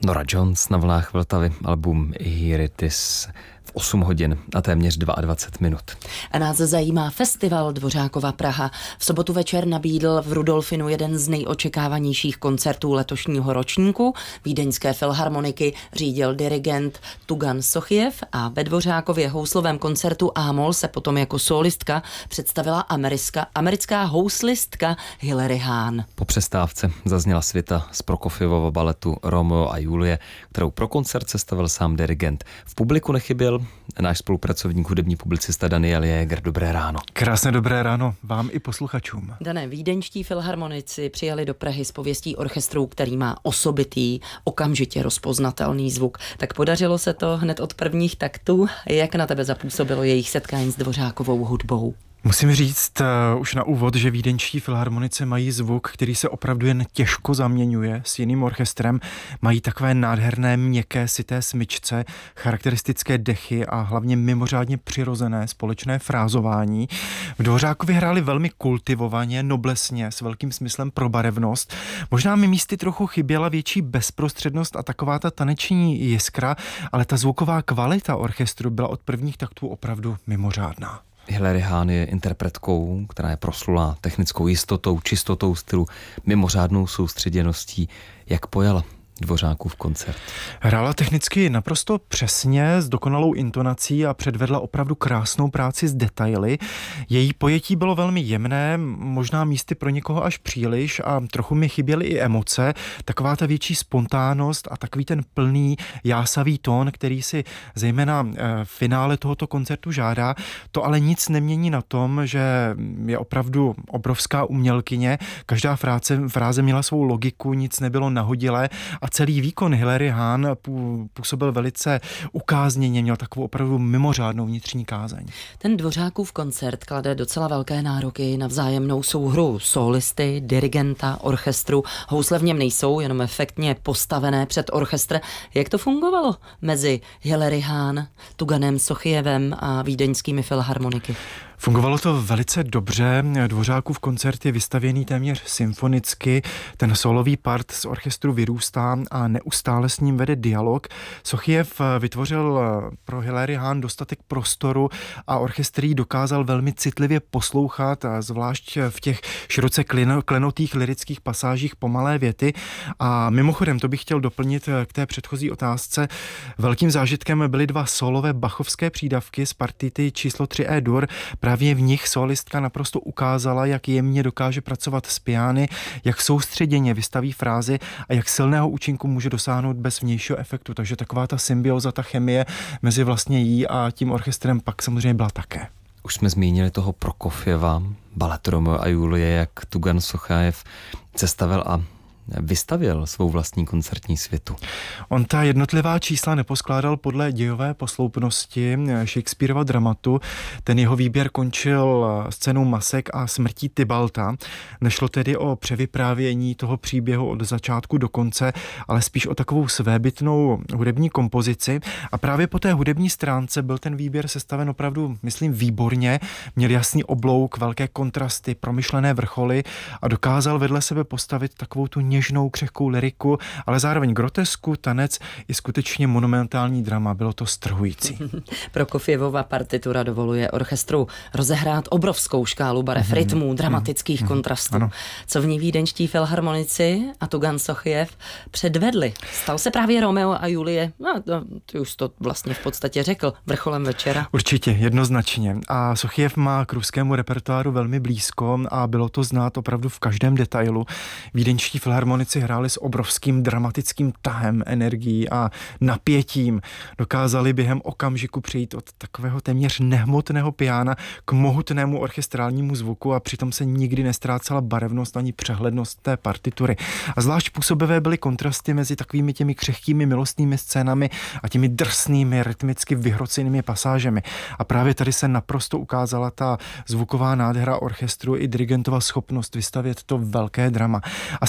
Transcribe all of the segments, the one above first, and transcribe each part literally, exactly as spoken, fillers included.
Norah Jones na vlnách Vltavy, album Here It Is v osm hodin a téměř dvacet dva minut. A nás zajímá festival Dvořákova Praha. V sobotu večer nabídl v Rudolfinu jeden z nejočekávanějších koncertů letošního ročníku. Vídeňské filharmoniky řídil dirigent Tugan Sochiev a ve Dvořákově houslovém koncertu A-moll se potom jako solistka představila americká, americká houslistka Hilary Hahn. Po přestávce zazněla svita z Prokofjevova baletu Romeo a Julie, kterou pro koncert sestavil sám dirigent. V publiku nechyběl náš spolupracovník, hudební publicista Daniel Jäger. Dobré ráno. Krásné dobré ráno vám i posluchačům. Dané, vídeňští filharmonici přijeli do Prahy s pověstí orchestru, který má osobitý, okamžitě rozpoznatelný zvuk. Tak podařilo se to hned od prvních taktů. Jak na tebe zapůsobilo jejich setkání s Dvořákovou hudbou? Musím říct uh, už na úvod, že vídeňští filharmonici mají zvuk, který se opravdu jen těžko zaměňuje s jiným orchestrem. Mají takové nádherné, měkké, syté smyčce, charakteristické dechy a hlavně mimořádně přirozené společné frázování. V Dvořákově hráli velmi kultivovaně, noblesně, s velkým smyslem pro barevnost. Možná mi místy trochu chyběla větší bezprostřednost a taková ta taneční jiskra, ale ta zvuková kvalita orchestru byla od prvních taktů opravdu mimořádná. Hilary Hahn je interpretkou, která je proslulá technickou jistotou, čistotou stylu, mimořádnou soustředěností. Jak pojala Dvořákův koncert? Hrála technicky naprosto přesně, s dokonalou intonací a předvedla opravdu krásnou práci s detaily. Její pojetí bylo velmi jemné, možná místy pro někoho až příliš a trochu mi chyběly i emoce, taková ta větší spontánnost a takový ten plný jásavý tón, který si zejména v finále tohoto koncertu žádá. To ale nic nemění na tom, že je opravdu obrovská umělkyně. Každá fráze, fráze měla svou logiku, nic nebylo nahodilé. A celý výkon Hilary Hahn působil velice ukázněně, měl takovou opravdu mimořádnou vnitřní kázeň. Ten Dvořákův koncert klade docela velké nároky na vzájemnou souhru solisty, dirigenta, orchestru. Housle v něm nejsou, jenom efektně postavené před orchestr. Jak to fungovalo mezi Hilary Hahn, Tuganem Sochievem a vídeňskými filharmoniky? Fungovalo to velice dobře. Dvořákův koncert je vystavěný téměř symfonicky. Ten solový part z orchestru vyrůstá a neustále s ním vede dialog. Sochiev vytvořil pro Hilary Hahn dostatek prostoru a orchestr jí dokázal velmi citlivě poslouchat, a zvlášť v těch široce klenotých lyrických pasážích pomalé věty. A mimochodem, to bych chtěl doplnit k té předchozí otázce. Velkým zážitkem byly dva solové bachovské přídavky z partity číslo tři E-dur. Právě v nich solistka naprosto ukázala, jak jemně dokáže pracovat s piány, jak soustředěně vystaví frázi a jak silného účinku může dosáhnout bez vnějšího efektu. Takže taková ta symbioza, ta chemie mezi vlastně jí a tím orchestrem pak samozřejmě byla také. Už jsme zmínili toho Prokofjeva, balet Romeo a Julie, jak Tugan Sochiev sestavil a vystavěl svou vlastní koncertní svitu. On ta jednotlivá čísla neposkládal podle dějové posloupnosti Shakespearova dramatu. Ten jeho výběr končil scénou Masek a smrtí Tybalta. Nešlo tedy o převyprávění toho příběhu od začátku do konce, ale spíš o takovou svébytnou hudební kompozici. A právě po té hudební stránce byl ten výběr sestaven opravdu, myslím, výborně. Měl jasný oblouk, velké kontrasty, promyšlené vrcholy a dokázal vedle sebe postavit takovou tu něžnou, křehkou lyriku, ale zároveň grotesku, tanec i skutečně monumentální drama. Bylo to strhující. Prokofjevova partitura dovoluje orchestru rozehrát obrovskou škálu barev, mm-hmm. rytmů, dramatických mm-hmm. kontrastů. Ano. Co v ní vídeňští filharmonici a Tugan Sochiev předvedli? Stal se právě Romeo a Julie, no, ty už to vlastně v podstatě řekl, vrcholem večera. Určitě, jednoznačně. A Sochiev má k ruskému repertoáru velmi blízko a bylo to znát opravdu v každém detailu. Vídeňští filharmonici hráli s obrovským dramatickým tahem, energií a napětím. Dokázali během okamžiku přejít od takového téměř nehmotného piána k mohutnému orchestrálnímu zvuku a přitom se nikdy nestrácela barevnost ani přehlednost té partitury. A zvlášť působivé byly kontrasty mezi takovými těmi křehkými milostnými scénami a těmi drsnými, rytmicky vyhrocenými pasážemi. A právě tady se naprosto ukázala ta zvuková nádhera orchestru i dirigentova schopnost vystavět to velké drama. A skvělý byl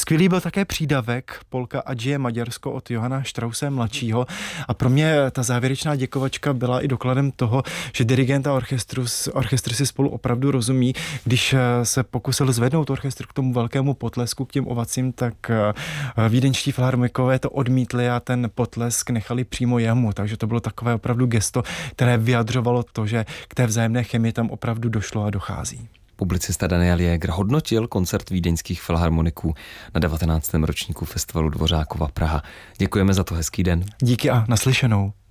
také přídavek Polka ať je Maďarsko od Johana Strause mladšího a pro mě ta závěrečná děkovačka byla i dokladem toho, že dirigent a orchestrus, orchestr si spolu opravdu rozumí. Když se pokusil zvednout orchestr k tomu velkému potlesku, k těm ovacím, tak vídeňští filharmonikové to odmítli a ten potlesk nechali přímo jemu, takže to bylo takové opravdu gesto, které vyjadřovalo to, že k té vzájemné chemii tam opravdu došlo a dochází. Publicista Daniel Jäger hodnotil koncert vídeňských filharmoniků na devatenáctém ročníku festivalu Dvořákova Praha. Děkujeme za to, hezký den. Díky a naslyšenou.